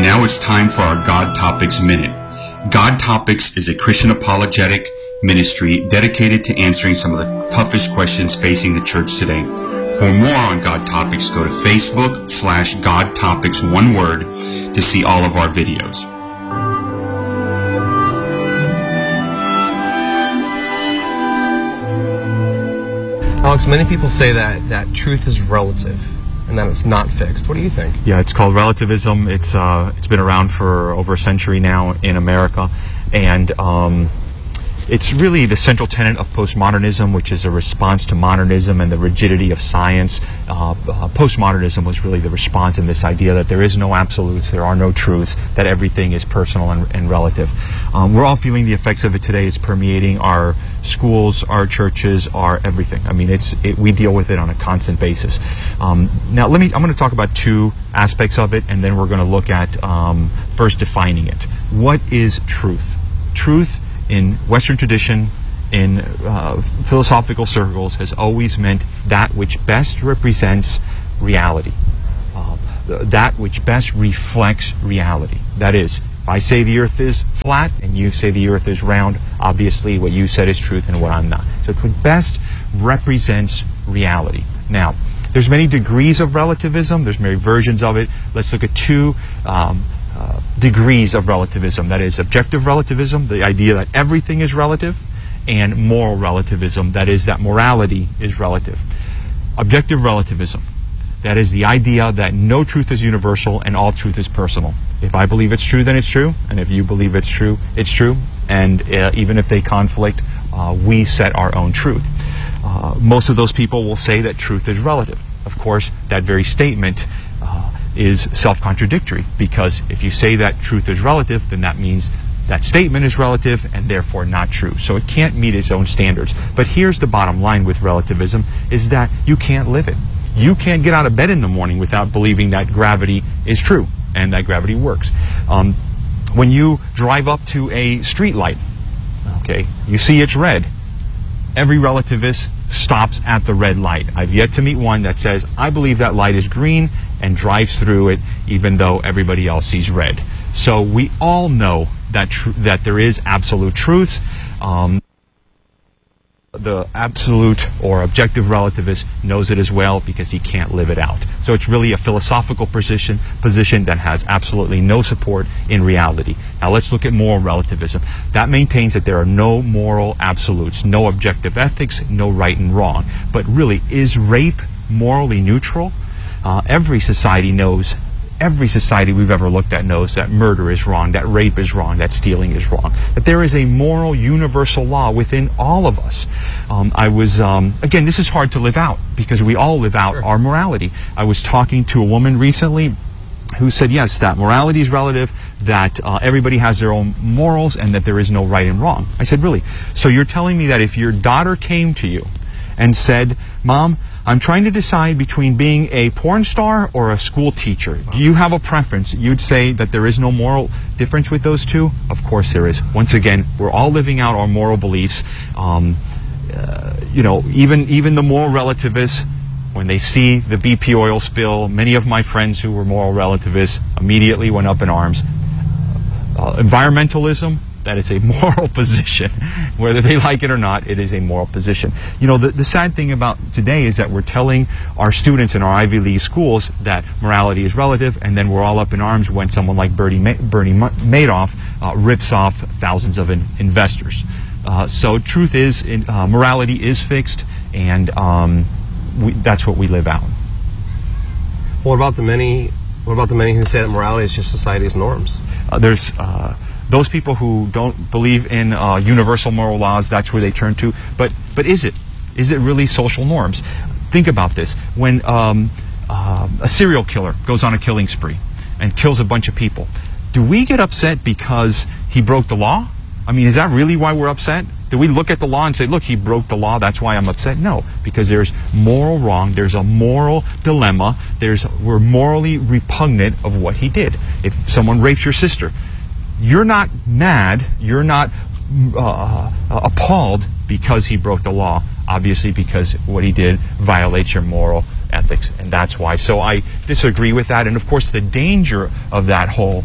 And now it's time for our God Topics Minute. God Topics is a Christian apologetic ministry dedicated to answering some of the toughest questions facing the church today. For more on God Topics, go to Facebook/God Topics, one word, to see all of our videos. Alex, many people say that truth is relative and that it's not fixed. What do you think? Yeah, it's called relativism. It's been around for over a century now in America, and it's really the central tenet of postmodernism, which is a response to modernism and the rigidity of science. Postmodernism was really the response in this idea that there is no absolutes, there are no truths, that everything is personal and relative. We're all feeling the effects of it today. It's permeating our schools, our churches, our everything. I mean, we deal with it on a constant basis. Now, I'm going to talk about two aspects of it, and then we're going to look at first defining it. What is truth? Truth in Western tradition, in philosophical circles, has always meant that which best represents reality, that which best reflects reality. That is, if I say the earth is flat and you say the earth is round, obviously what you said is truth and what I'm not. So it best represents reality. Now, there's many degrees of relativism. There's many versions of it. Let's look at two degrees of relativism. That is objective relativism, the idea that everything is relative, and moral relativism, that is that morality is relative. Objective relativism, that is the idea that no truth is universal and all truth is personal. If I believe it's true, then it's true, and if you believe it's true, it's true, and even if they conflict, we set our own truth. Most of those people will say that truth is relative. Of course, that very statement is self-contradictory, because if you say that truth is relative, then that means that statement is relative and therefore not true. So it can't meet its own standards. But here's the bottom line with relativism, is that you can't live it. You can't get out of bed in the morning without believing that gravity is true and that gravity works. When you drive up to a street light, okay, you see it's red. Every relativist stops at the red light. I've yet to meet one that says, I believe that light is green, and drives through it even though everybody else sees red. So we all know that there is absolute truth. The absolute or objective relativist knows it as well because he can't live it out. So it's really a philosophical position that has absolutely no support in reality. Now let's look at moral relativism. That maintains that there are no moral absolutes, no objective ethics, no right and wrong. But really, is rape morally neutral? Every society we've ever looked at knows that murder is wrong, that rape is wrong, that stealing is wrong. That there is a moral universal law within all of us. Again, this is hard to live out because we all live out our morality. I was talking to a woman recently who said, yes, that morality is relative, that everybody has their own morals, and that there is no right and wrong. I said, really? So you're telling me that if your daughter came to you and said, Mom, I'm trying to decide between being a porn star or a school teacher. Do you have a preference? You'd say that there is no moral difference with those two? Of course there is. Once again, we're all living out our moral beliefs. Even the moral relativists, when they see the BP oil spill, many of my friends who were moral relativists immediately went up in arms. Environmentalism, that is a moral position. Whether they like it or not, it is a moral position. You know, the sad thing about today is that we're telling our students in our Ivy League schools that morality is relative, and then we're all up in arms when someone like Bernie Madoff rips off thousands of investors. So truth is, morality is fixed, and that's what we live out. What about the many who say that morality is just society's norms? There's those people who don't believe in universal moral laws. That's where they turn to. But is it? Is it really social norms? Think about this. When a serial killer goes on a killing spree and kills a bunch of people, do we get upset because he broke the law? I mean, is that really why we're upset? Do we look at the law and say, look, he broke the law, that's why I'm upset? No, because there's moral wrong, there's a moral dilemma, we're morally repugnant of what he did. If someone rapes your sister, you're not mad, you're not appalled because he broke the law, obviously because what he did violates your moral ethics, and that's why. So I disagree with that, and of course the danger of that whole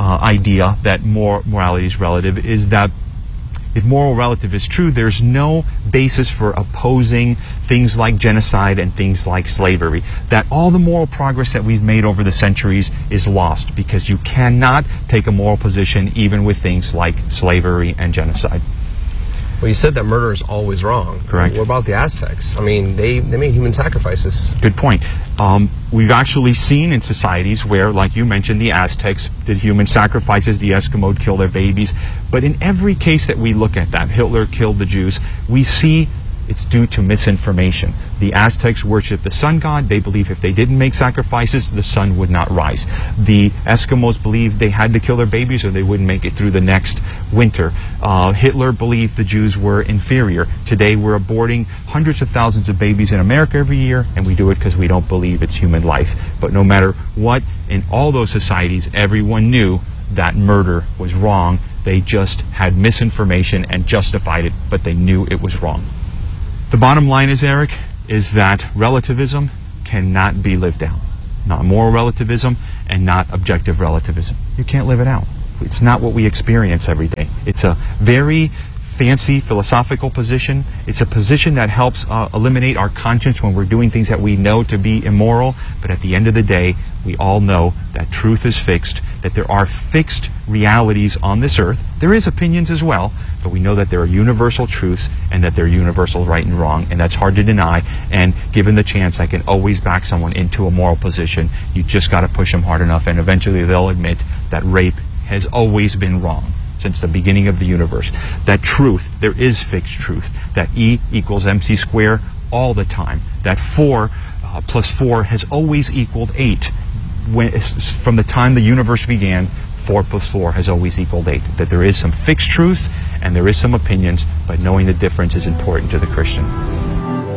idea that morality is relative is that if moral relative is true, there's no basis for opposing things like genocide and things like slavery. That all the moral progress that we've made over the centuries is lost because you cannot take a moral position even with things like slavery and genocide. Well, you said that murder is always wrong. Correct. What about the Aztecs? I mean, they made human sacrifices. Good point. We've actually seen in societies where, like you mentioned, the Aztecs did human sacrifices, the Eskimo killed their babies. But in every case that we look at that, Hitler killed the Jews, we see it's due to misinformation. The Aztecs worship the sun god. They believe if they didn't make sacrifices, the sun would not rise. The Eskimos believed they had to kill their babies or they wouldn't make it through the next winter. Hitler believed the Jews were inferior. Today we're aborting hundreds of thousands of babies in America every year, and we do it because we don't believe it's human life. But no matter what, in all those societies, everyone knew that murder was wrong. They just had misinformation and justified it, but they knew it was wrong. The bottom line is, Eric, is that relativism cannot be lived out. Not moral relativism and not objective relativism. You can't live it out. It's not what we experience every day. It's a very fancy philosophical position. It's a position that helps eliminate our conscience when we're doing things that we know to be immoral. But at the end of the day, we all know that truth is fixed, that there are fixed realities on this earth. There is opinions as well, but we know that there are universal truths and that they're universal right and wrong, and that's hard to deny. And given the chance, I can always back someone into a moral position. You just got to push them hard enough, and eventually they'll admit that rape has always been wrong since the beginning of the universe. That truth, there is fixed truth, that E equals MC squared all the time, that 4 plus 4 has always equaled 8. From the time the universe began, 4 plus 4 has always equaled 8. That there is some fixed truth and there is some opinions, but knowing the difference is important to the Christian.